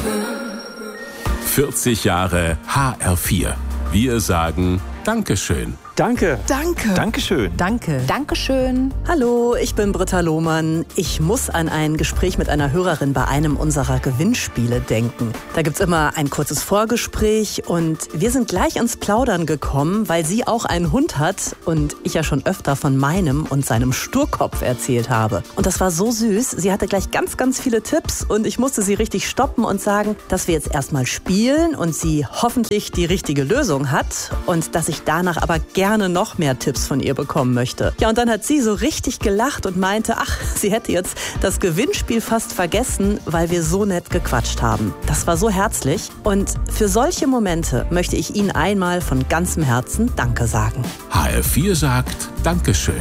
40 Jahre HR4. Wir sagen Dankeschön. Danke. Danke. Dankeschön. Danke. Dankeschön. Hallo, ich bin Britta Lohmann. Ich muss an ein Gespräch mit einer Hörerin bei einem unserer Gewinnspiele denken. Da gibt's immer ein kurzes Vorgespräch und wir sind gleich ins Plaudern gekommen, weil sie auch einen Hund hat und ich ja schon öfter von meinem und seinem Sturkopf erzählt habe. Und das war so süß. Sie hatte gleich ganz, ganz viele Tipps und ich musste sie richtig stoppen und sagen, dass wir jetzt erstmal spielen und sie hoffentlich die richtige Lösung hat und dass ich danach aber gerne noch mehr Tipps von ihr bekommen möchte. Ja, und dann hat sie so richtig gelacht und meinte, ach, sie hätte jetzt das Gewinnspiel fast vergessen, weil wir so nett gequatscht haben. Das war so herzlich und für solche Momente möchte ich Ihnen einmal von ganzem Herzen Danke sagen. HR4 sagt Dankeschön.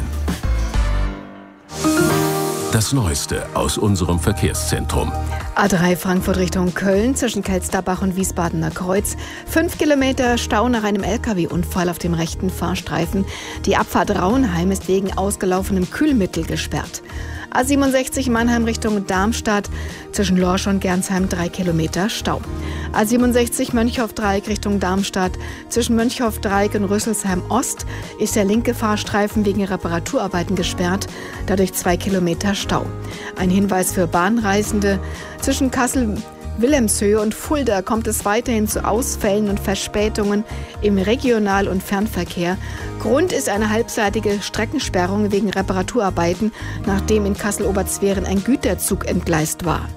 Das Neueste aus unserem Verkehrszentrum. A3 Frankfurt Richtung Köln zwischen Kelsterbach und Wiesbadener Kreuz. 5 Kilometer Stau nach einem LKW-Unfall auf dem rechten Fahrstreifen. Die Abfahrt Rauenheim ist wegen ausgelaufenem Kühlmittel gesperrt. A67 Mannheim Richtung Darmstadt zwischen Lorsch und Gernsheim 3 Kilometer Stau. A67 Mönchhoff-Dreieck Richtung Darmstadt zwischen Mönchhoff-Dreieck und Rüsselsheim Ost ist der linke Fahrstreifen wegen Reparaturarbeiten gesperrt, dadurch 2 Kilometer Stau. Ein Hinweis für Bahnreisende: zwischen Kassel-Wilhelmshöhe und Fulda kommt es weiterhin zu Ausfällen und Verspätungen im Regional- und Fernverkehr. Grund ist eine halbseitige Streckensperrung wegen Reparaturarbeiten, nachdem in Kassel-Oberzweren ein Güterzug entgleist war.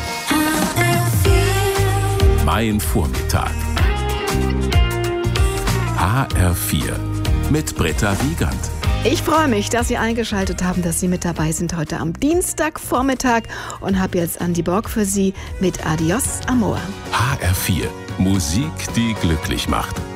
Mein Vormittag. HR4 mit Britta Wiegand. Ich freue mich, dass Sie eingeschaltet haben, dass Sie mit dabei sind heute am Dienstagvormittag und habe jetzt Andi Borg für Sie mit Adios Amor. HR4. Musik, die glücklich macht.